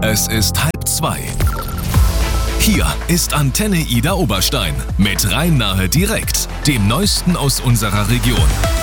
Es ist 1:30. Hier ist Antenne Idar Oberstein mit Rhein-Nahe direkt, dem Neuesten aus unserer Region.